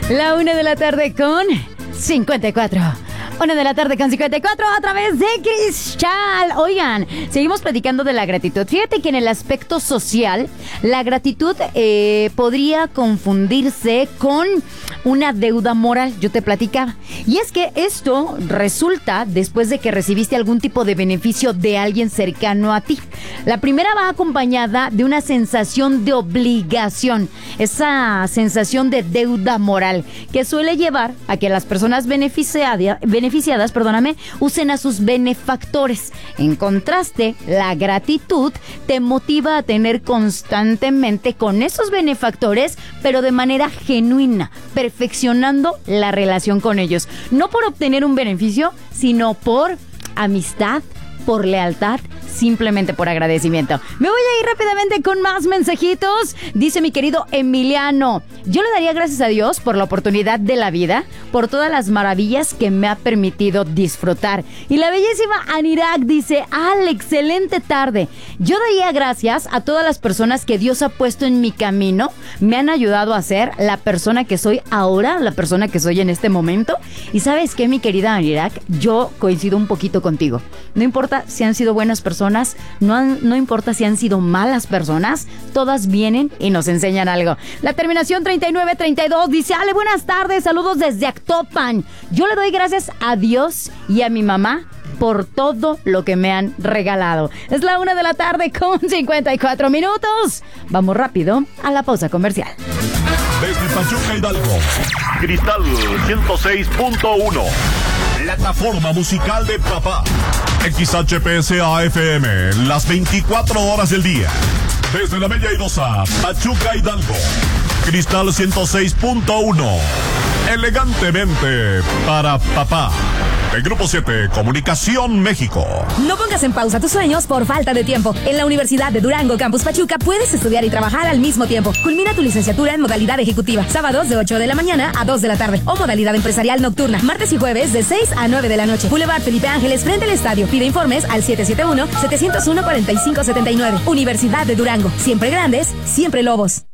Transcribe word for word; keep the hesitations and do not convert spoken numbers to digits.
La una de la tarde con cincuenta y cuatro. Una de la tarde con cincuenta y cuatro a través de Cristal. Oigan, seguimos platicando de la gratitud. Fíjate que en el aspecto social, la gratitud eh, podría confundirse con una deuda moral. Yo te platicaba. Y es que esto resulta después de que recibiste algún tipo de beneficio de alguien cercano a ti. La primera va acompañada de una sensación de obligación, esa sensación de deuda moral que suele llevar a que las personas beneficiadas, beneficiadas, perdóname, usen a sus benefactores. En contraste, la gratitud te motiva a tener constantemente con esos benefactores, pero de manera genuina, perfeccionando la relación con ellos. No por obtener un beneficio, sino por amistad, por lealtad, simplemente por agradecimiento. Me voy a ir rápidamente con más mensajitos. Dice mi querido Emiliano: yo le daría gracias a Dios por la oportunidad de la vida, por todas las maravillas que me ha permitido disfrutar. Y la bellísima Anirak dice: ¡al excelente tarde! Yo daría gracias a todas las personas que Dios ha puesto en mi camino. Me han ayudado a ser la persona que soy ahora, la persona que soy en este momento. Y ¿sabes qué, mi querida Anirak? Yo coincido un poquito contigo. No importa si han sido buenas personas, no, han, no importa si han sido malas personas, todas vienen y nos enseñan algo. La terminación treinta y nueve treinta y dos dice: Ale, buenas tardes, saludos desde Actopan. Yo le doy gracias a Dios y a mi mamá por todo lo que me han regalado. Es la una de la tarde con cincuenta y cuatro minutos. Vamos rápido a la pausa comercial. Desde Pachuca, Hidalgo, Cristal ciento seis punto uno. Plataforma musical de papá. X H P S A F M, las veinticuatro horas del día. Desde la bella idosa Pachuca, Hidalgo, Cristal ciento seis punto uno. Elegantemente para papá. El Grupo siete, Comunicación México. No pongas en pausa tus sueños por falta de tiempo. En la Universidad de Durango, Campus Pachuca, puedes estudiar y trabajar al mismo tiempo. Culmina tu licenciatura en modalidad ejecutiva, sábados de ocho de la mañana a dos de la tarde. O modalidad empresarial nocturna, martes y jueves de seis a nueve de la noche. Boulevard Felipe Ángeles, frente al estadio. Pide informes al siete siete uno, siete cero uno, cuatro cinco siete nueve. Universidad de Durango. Siempre grandes, siempre lobos.